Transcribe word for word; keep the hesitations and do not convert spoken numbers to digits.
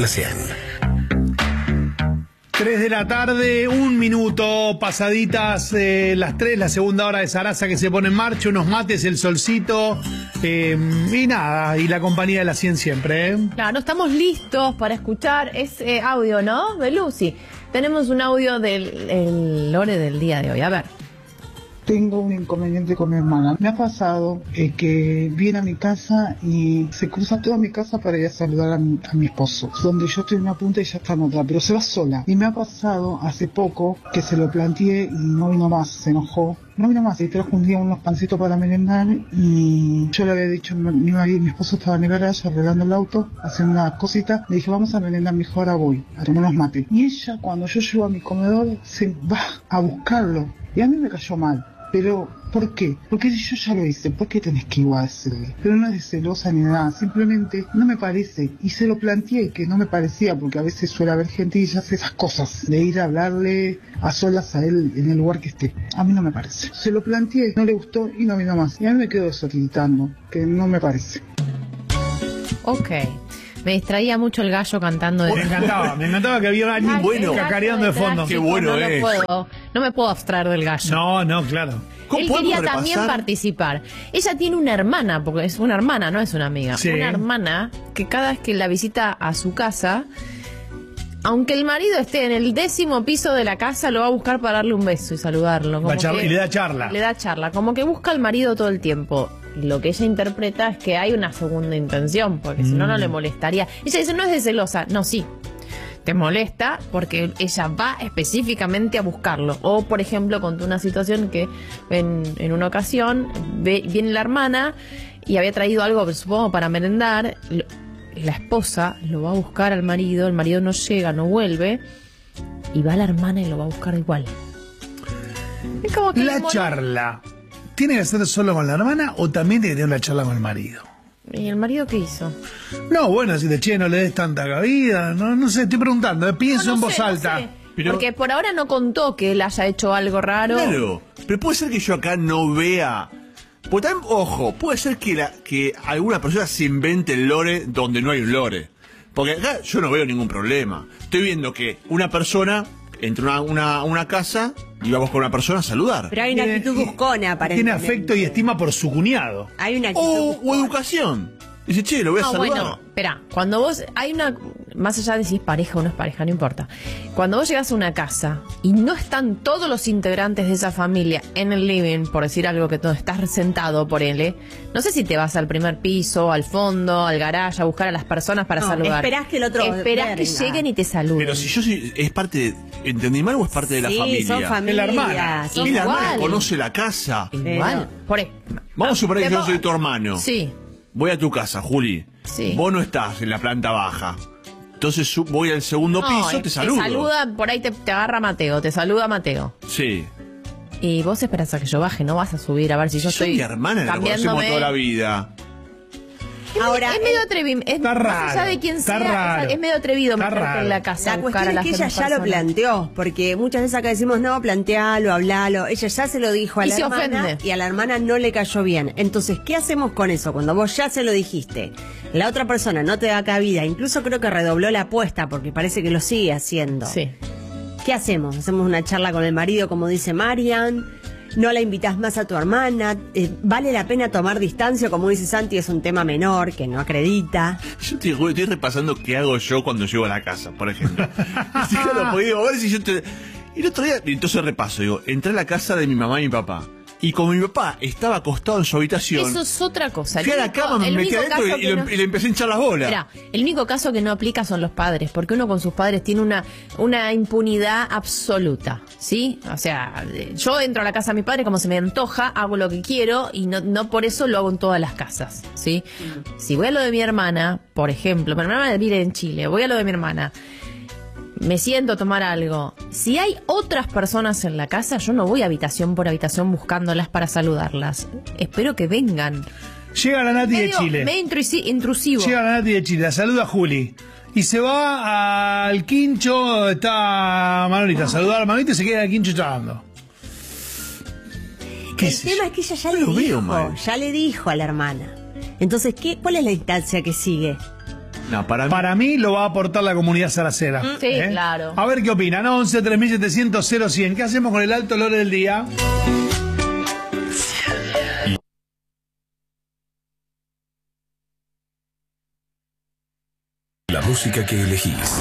la cien. tres de la tarde, un minuto, pasaditas eh, las tres, la segunda hora de Sarasa que se pone en marcha, unos mates, el solcito, eh, y nada, y la compañía de la cien siempre, ¿eh? Claro, estamos listos para escuchar ese audio, ¿no? De Lucy. Tenemos un audio del el lore del día de hoy, a ver. Tengo un inconveniente con mi hermana. Me ha pasado eh, que viene a mi casa y se cruza toda mi casa para ir a saludar a mi, a mi esposo. Donde yo estoy en una punta y ella está en otra, pero se va sola. Y me ha pasado hace poco que se lo planteé y no vino más, se enojó. No vino más, y trajo un día unos pancitos para merendar y yo le había dicho, mi marido, mi esposo estaba en el garaje arreglando el auto, haciendo una cosita, le dije, vamos a merendar, mejor ahora voy, a tomar unos mates. Y ella, cuando yo llego a mi comedor, se va a buscarlo. Y a mí me cayó mal. Pero, ¿por qué? Porque yo ya lo hice, ¿por qué tenés que igual hacerle? Pero no es de celosa ni nada, simplemente no me parece. Y se lo planteé que no me parecía, porque a veces suele haber gente y ella hace esas cosas, de ir a hablarle a solas a él en el lugar que esté. A mí no me parece. Se lo planteé, no le gustó y no vino más. Y a mí me quedó eso gritando, que no me parece. Ok. Me distraía mucho el gallo cantando. De... Me encantaba, me encantaba que había alguien Ay, bueno cacareando de fondo. Trágico, Qué bueno no es. Lo puedo, no me puedo abstraer del gallo. No, no, claro. Él quería también participar. Ella tiene una hermana, porque es una hermana, no es una amiga. Sí. Una hermana que cada vez que la visita a su casa, aunque el marido esté en el décimo piso de la casa, lo va a buscar para darle un beso y saludarlo. Como Charla, que, y le da charla. Le da charla, como que busca al marido todo el tiempo. Lo que ella interpreta es que hay una segunda intención, porque mm. si no, no le molestaría. Ella dice, no es de celosa. No, sí. Te molesta porque ella va específicamente a buscarlo. O, por ejemplo, contó una situación que en, en una ocasión ve, viene la hermana y había traído algo, supongo, para merendar. La esposa lo va a buscar al marido, el marido no llega, no vuelve, y va la hermana y lo va a buscar igual. Es como que la charla, ¿tiene que ser solo con la hermana o también tiene que tener una charla con el marido? ¿Y el marido qué hizo? No, bueno, si de che, no le des tanta cabida, no, no sé, estoy preguntando, eh, pienso no, no en sé, voz no alta. sé. Pero, porque por ahora no contó que él haya hecho algo raro. Claro, pero puede ser que yo acá no vea. Porque también, ojo, puede ser que, la, que alguna persona se invente el lore donde no hay un lore. Porque acá yo no veo ningún problema. Estoy viendo que una persona entra a una, una, una casa y vamos con una persona a saludar. Pero hay una Tiene- actitud buscona, aparentemente. Tiene afecto y estima por su cuñado. Hay una actitud O, buscona. o educación. Dice, che, lo voy a No, saludar. bueno, espera, cuando vos, hay una, más allá de si es pareja o no es pareja, no importa. Cuando vos llegás a una casa y no están todos los integrantes de esa familia en el living, por decir algo que todo estás sentado por él, no sé si te vas al primer piso, al fondo, al garage, a buscar a las personas para No, saludar. esperás que el otro Esperás que venga. lleguen y te saluden. Pero si yo soy, es parte de, ¿entendí mal o es parte de la Sí, familia? son familia. la hermana. son Y la hermana Igual. conoce la casa. Igual. Por e- Vamos a suponer Te que yo po- soy tu hermano. Sí. Voy a tu casa, Juli. Sí. Vos no estás en la planta baja. Entonces su- voy al segundo No, piso, eh, te saludo. Te saluda, por ahí te, te agarra Mateo, te saluda Mateo. Sí. Y vos esperás a que yo baje, no vas a subir a ver si yo Soy estoy mi hermana, la conocemos cambiándome. toda la vida. Es, Ahora, es medio eh, atrevido. Es, está más raro, allá de quién está sea, raro. es, es medio atrevido Está meterte raro. en la casa. a La buscar cuestión a es que las ella demás ya lo personas. planteó, porque muchas veces acá decimos, no, plantealo, hablalo. Ella ya se lo dijo a Y la se hermana ofende. y a la hermana no le cayó bien. Entonces, ¿qué hacemos con eso? Cuando vos ya se lo dijiste, la otra persona no te da cabida, incluso creo que redobló la apuesta porque parece que lo sigue haciendo. Sí. ¿Qué hacemos? ¿Hacemos una charla con el marido, como dice Marian? ¿No la invitas más a tu hermana? Eh, ¿Vale la pena tomar distancia? Como dice Santi, es un tema menor, que no acredita. Yo te digo, estoy repasando qué hago yo cuando llego a la casa, por ejemplo. Así que no podía, a ver si yo te... Y el otro día, y entonces repaso, digo, entré a la casa de mi mamá y mi papá. Y como mi papá estaba acostado en su habitación, Eso es otra cosa. fui a El la único- cama, me el metí único adentro caso y, que y lo- no- y le empecé a hinchar las bolas. Mirá, el único caso que no aplica son los padres, porque uno con sus padres tiene una, una impunidad absoluta, ¿sí? O sea, yo entro a la casa de mi padre como se me antoja, hago lo que quiero y no, no por eso lo hago en todas las casas, ¿sí? Si voy a lo de mi hermana, por ejemplo, mi hermana vive en Chile, voy a lo de mi hermana, me siento a tomar algo. Si hay otras personas en la casa, yo no voy habitación por habitación buscándolas para saludarlas. Espero que vengan. Llega la Nati de Medio, Chile. medio intrusi- intrusivo. Llega la Nati de Chile, la saluda a Juli. Y se va al quincho, está Manolita, saluda a la mamita y se queda en el quincho charlando. ¿Qué El sé tema yo? es que ella ya No le lo veo dijo, mal. ya le dijo a la hermana. Entonces, ¿qué, ¿cuál es la instancia que sigue? No, para mí- Para mí lo va a aportar la comunidad saracera. Sí, claro. A ver qué opinan. once, tres mil setecientos, cero cien. ¿Qué hacemos con el alto lore del día? La música que elegís.